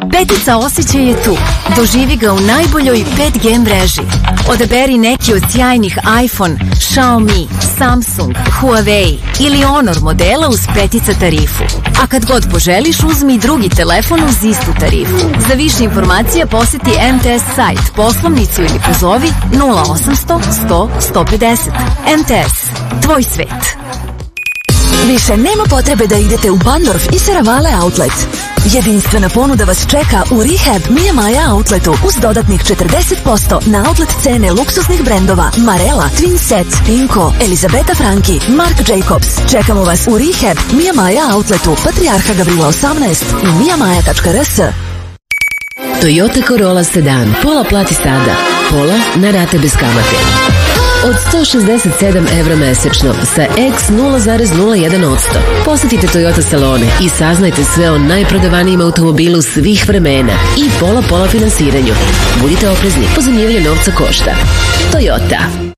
Petica osjećaj je tu. Doživi ga u najboljoj 5G mreži. Odaberi neki od sjajnih iPhone, Xiaomi, Samsung, Huawei ili Honor modela uz Petica tarifu. A kad god poželiš, uzmi i drugi telefon uz istu tarifu. Za više informacija poseti MTS sajt, poslovnicu ili pozovi 0800 100 150. MTS, tvoj svet. Više nema potrebe da idete u Bandorf i Serravalle Outlet. Jedinstvena ponuda vas čeka u Rehab Mia Maja Outletu uz dodatnih 40% na outlet cene luksuznih brendova Marella, Twin Set, Pinko, Elizabeta Franki, Marc Jacobs. Čekamo vas u Rehab Mia Maja Outletu, Patrijarha Gavrila 18 i miamaja.rs. Toyota Corolla Sedan, pola plati sada, pola na rate bez kamate. Od 167 evra mesečno sa X 0,01%. Posetite Toyota salone i saznajte sve o najprodavanijim automobilu svih vremena i pola finansiranju. Budite oprezni, pozemljivanje novca košta. Toyota.